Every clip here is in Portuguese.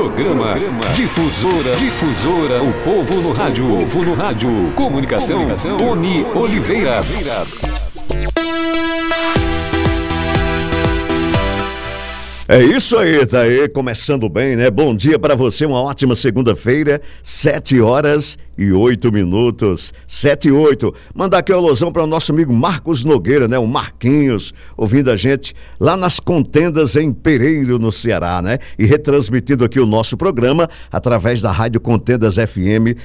Programa Difusora, o povo no rádio. Comunicação, Tony Oliveira. É isso aí, tá aí, começando bem, né? Bom dia pra você, uma ótima segunda-feira, 7h08, 7h08. Mandar aqui uma alusão para o nosso amigo Marcos Nogueira, né? O Marquinhos, ouvindo a gente lá nas Contendas em Pereiro, no Ceará, né? E retransmitindo aqui o nosso programa através da Rádio Contendas FM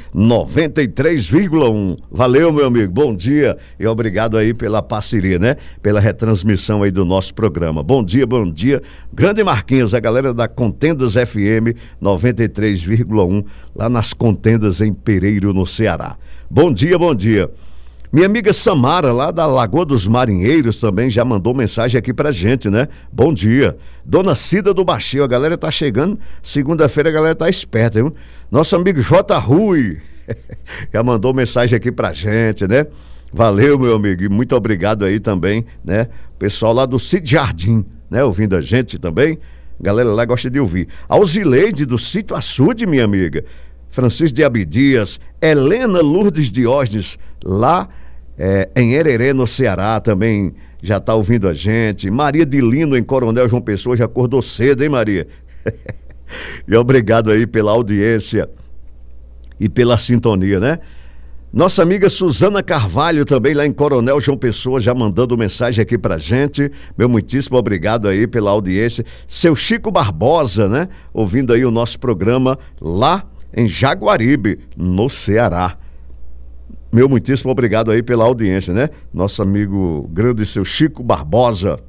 93,1. Valeu, meu amigo, bom dia e obrigado aí pela parceria, né? Pela retransmissão aí do nosso programa. Bom dia, grande Marquinhos, a galera da Contendas FM 93,1, lá nas Contendas em Pereiro, no Ceará. Bom dia. Minha amiga Samara, lá da Lagoa dos Marinheiros, também já mandou mensagem aqui pra gente, né? Bom dia. Dona Cida do Baixio, a galera tá chegando, segunda-feira a galera tá esperta, viu? Nosso amigo J. Rui já mandou mensagem aqui pra gente, né? Valeu, meu amigo, e muito obrigado aí também, né? Pessoal lá do Sítio Jardim, né? Ouvindo a gente também, a galera lá gosta de ouvir. Alzileide do Sítio Açude, minha amiga. Francisco de Abdias, Helena Lourdes Diógenes, lá em Hererê, no Ceará, também já está ouvindo a gente. Maria de Lino, em Coronel João Pessoa, já acordou cedo, hein, Maria? E obrigado aí pela audiência e pela sintonia, né? Nossa amiga Suzana Carvalho, também lá em Coronel João Pessoa, já mandando mensagem aqui pra gente. Meu muitíssimo obrigado aí pela audiência. Seu Chico Barbosa, né? Ouvindo aí o nosso programa lá em Jaguaribe, no Ceará. Meu muitíssimo obrigado aí pela audiência, né? Nosso amigo grande, seu Chico Barbosa.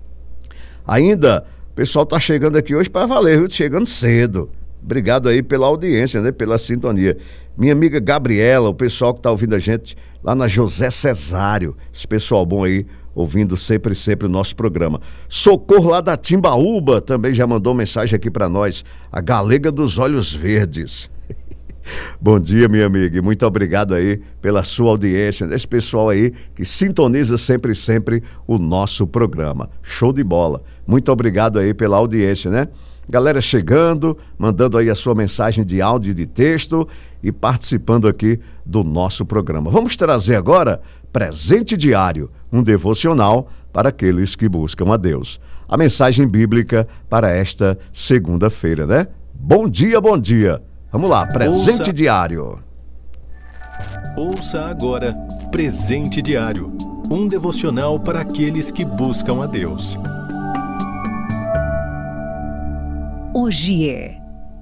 Ainda, o pessoal tá chegando aqui hoje para valer, viu? Chegando cedo. Obrigado aí pela audiência, né? Pela sintonia. Minha amiga Gabriela, o pessoal que tá ouvindo a gente lá na José Cesário. Esse pessoal bom aí, ouvindo sempre o nosso programa. Socorro lá da Timbaúba também já mandou mensagem aqui para nós. A Galega dos Olhos Verdes. Bom dia, minha amiga, e muito obrigado aí pela sua audiência, desse pessoal aí que sintoniza sempre o nosso programa. Show de bola. Muito obrigado aí pela audiência, né? Galera chegando, mandando aí a sua mensagem de áudio e de texto e participando aqui do nosso programa. Vamos trazer agora Presente Diário, um devocional para aqueles que buscam a Deus. A mensagem bíblica para esta segunda-feira, né? Bom dia. Vamos lá, Presente Diário. Ouça agora Presente Diário, um devocional para aqueles que buscam a Deus. Hoje é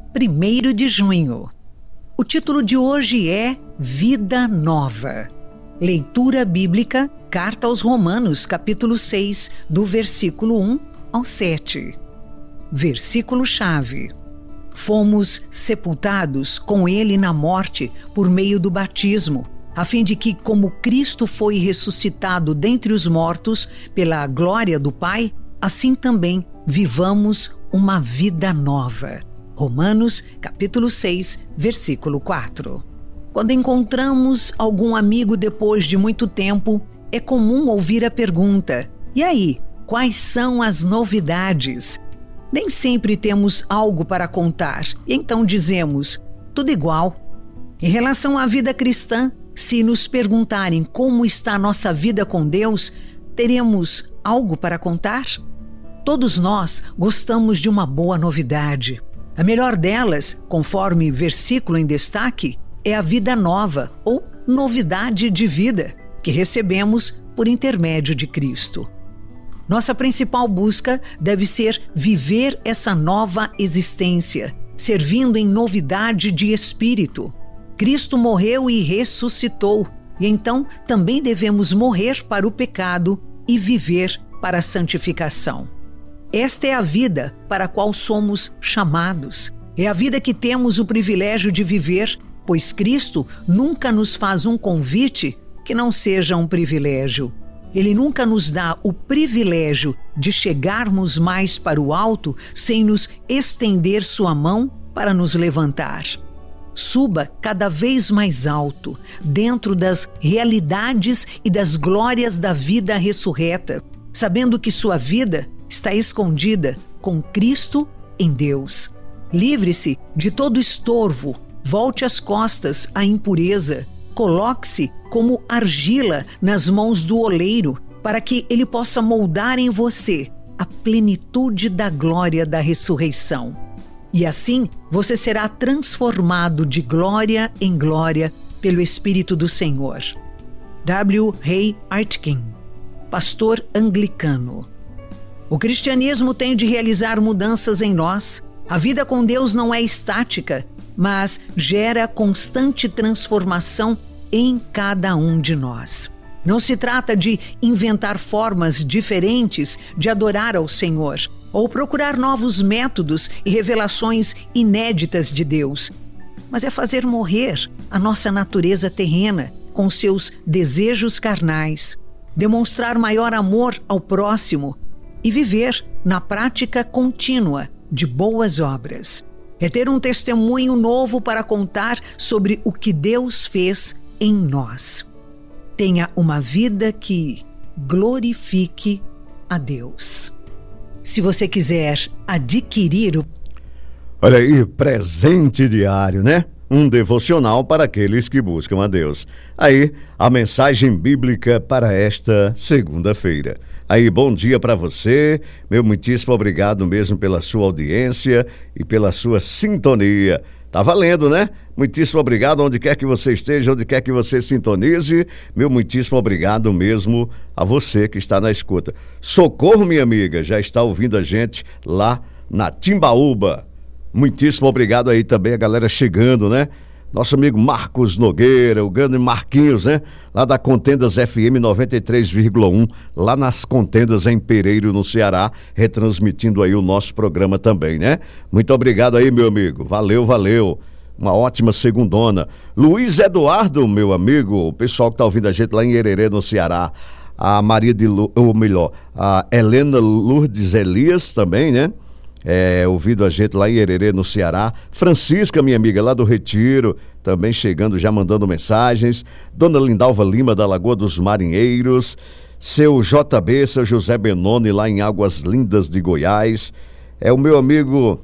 1º de junho. O título de hoje é Vida Nova. Leitura bíblica, Carta aos Romanos, capítulo 6, do versículo 1 ao 7. Versículo-chave. Fomos sepultados com ele na morte por meio do batismo, a fim de que, como Cristo foi ressuscitado dentre os mortos pela glória do Pai, assim também vivamos uma vida nova. Romanos, capítulo 6, versículo 4. Quando encontramos algum amigo depois de muito tempo, é comum ouvir a pergunta: e aí, quais são as novidades? Nem sempre temos algo para contar, e então dizemos, tudo igual. Em relação à vida cristã, se nos perguntarem como está a nossa vida com Deus, teremos algo para contar? Todos nós gostamos de uma boa novidade. A melhor delas, conforme versículo em destaque, é a vida nova ou novidade de vida que recebemos por intermédio de Cristo. Nossa principal busca deve ser viver essa nova existência, servindo em novidade de espírito. Cristo morreu e ressuscitou, e então também devemos morrer para o pecado e viver para a santificação. Esta é a vida para a qual somos chamados. É a vida que temos o privilégio de viver, pois Cristo nunca nos faz um convite que não seja um privilégio. Ele nunca nos dá o privilégio de chegarmos mais para o alto sem nos estender sua mão para nos levantar. Suba cada vez mais alto, dentro das realidades e das glórias da vida ressurreta, sabendo que sua vida está escondida com Cristo em Deus. Livre-se de todo estorvo, volte as costas à impureza, coloque-se como argila nas mãos do oleiro, para que ele possa moldar em você a plenitude da glória da ressurreição. E assim você será transformado de glória em glória pelo Espírito do Senhor. W. Ray Aitken, pastor anglicano. O cristianismo tem de realizar mudanças em nós. A vida com Deus não é estática, mas gera constante transformação em cada um de nós. Não se trata de inventar formas diferentes de adorar ao Senhor ou procurar novos métodos e revelações inéditas de Deus, mas é fazer morrer a nossa natureza terrena com seus desejos carnais, demonstrar maior amor ao próximo e viver na prática contínua de boas obras. É ter um testemunho novo para contar sobre o que Deus fez em nós. Tenha uma vida que glorifique a Deus. Se você quiser adquirir o... Olha aí, presente diário, né? Um devocional para aqueles que buscam a Deus. Aí, a mensagem bíblica para esta segunda-feira. Aí, bom dia para você, meu muitíssimo obrigado mesmo pela sua audiência e pela sua sintonia. Tá valendo, né? Muitíssimo obrigado onde quer que você esteja, onde quer que você sintonize. Meu muitíssimo obrigado mesmo a você que está na escuta. Socorro, minha amiga, já está ouvindo a gente lá na Timbaúba. Muitíssimo obrigado aí também a galera chegando, né? Nosso amigo Marcos Nogueira, o grande Marquinhos, né? Lá da Contendas FM 93,1, lá nas Contendas em Pereiro, no Ceará, retransmitindo aí o nosso programa também, né? Muito obrigado aí, meu amigo. Valeu, valeu. Uma ótima segundona. Luiz Eduardo, meu amigo, o pessoal que tá ouvindo a gente lá em Hererê, no Ceará. A Maria de ou melhor, a Helena Lourdes Elias também, né? Ouvido a gente lá em Hererê, no Ceará. Francisca, minha amiga, lá do Retiro, também chegando, já mandando mensagens. Dona Lindalva Lima, da Lagoa dos Marinheiros. Seu JB, seu José Benoni, lá em Águas Lindas de Goiás. O meu amigo,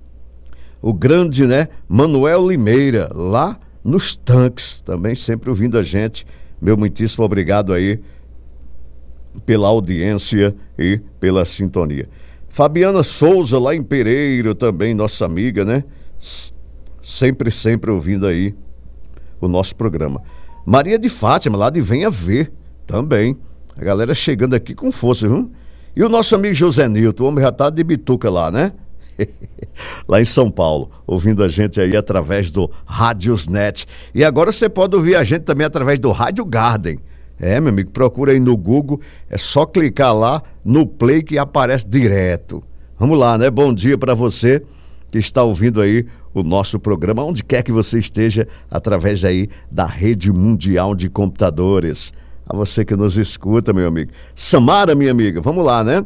o grande, né, Manuel Limeira, lá nos Tanques, também sempre ouvindo a gente. Meu muitíssimo obrigado aí pela audiência e pela sintonia. Fabiana Souza, lá em Pereiro, também nossa amiga, né? Sempre ouvindo aí o nosso programa. Maria de Fátima, lá de Venha Ver, também. A galera chegando aqui com força, viu? E o nosso amigo José Nilton, o homem já tá de bituca lá, né? Lá em São Paulo, ouvindo a gente aí através do Radiosnet. E agora você pode ouvir a gente também através do Rádio Garden. Meu amigo, procura aí no Google, é só clicar lá no play que aparece direto. Vamos lá, né? Bom dia para você que está ouvindo aí o nosso programa, onde quer que você esteja, através aí da Rede Mundial de Computadores. A você que nos escuta, meu amigo. Samara, minha amiga, vamos lá, né?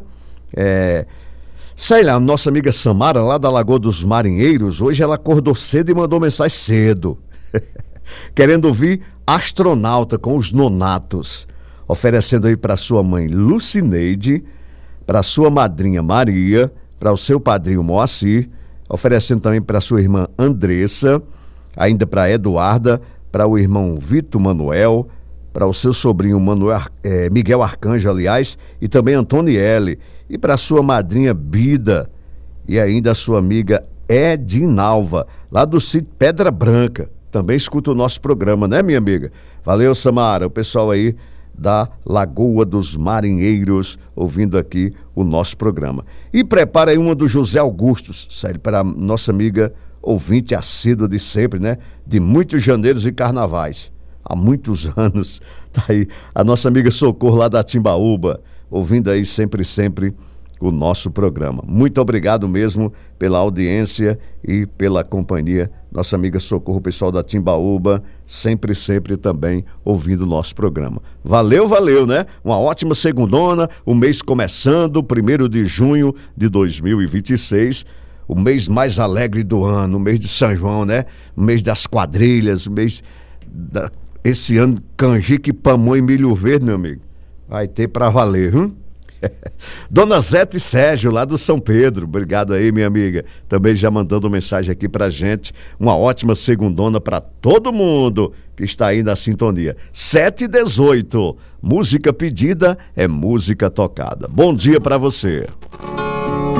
Sei lá, nossa amiga Samara, lá da Lagoa dos Marinheiros, hoje ela acordou cedo e mandou mensagem cedo. Querendo ouvir Astronauta com os Nonatos, oferecendo aí para sua mãe Lucineide, para sua madrinha Maria, para o seu padrinho Moacir, oferecendo também para sua irmã Andressa, ainda para Eduarda, para o irmão Vitor Manuel, para o seu sobrinho Miguel Arcanjo, aliás, e também Antoniele, e para sua madrinha Bida, e ainda a sua amiga Edinalva, lá do sítio Pedra Branca. Também escuta o nosso programa, né, minha amiga? Valeu, Samara, o pessoal aí da Lagoa dos Marinheiros, ouvindo aqui o nosso programa. E prepara aí uma do José Augusto, sério, para a nossa amiga ouvinte assídua de sempre, né? De muitos janeiros e carnavais. Há muitos anos, tá aí a nossa amiga Socorro lá da Timbaúba, ouvindo aí sempre o nosso programa. Muito obrigado mesmo pela audiência e pela companhia. Nossa amiga Socorro, pessoal da Timbaúba, sempre também ouvindo o nosso programa. Valeu, né? Uma ótima segundona, o mês começando, 1º de junho de 2026, o mês mais alegre do ano, o mês de São João, né? O mês das quadrilhas, o mês esse ano, canjica, pamonha e milho verde, meu amigo. Vai ter pra valer, viu? Dona Zete Sérgio, lá do São Pedro, obrigado aí, minha amiga. Também já mandando mensagem aqui pra gente. Uma ótima segundona pra todo mundo que está aí na sintonia. 7h18, música pedida é música tocada. Bom dia pra você.